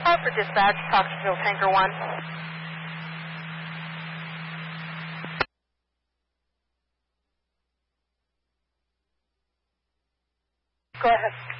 Call for dispatch, Coxville Tanker 1. Go ahead.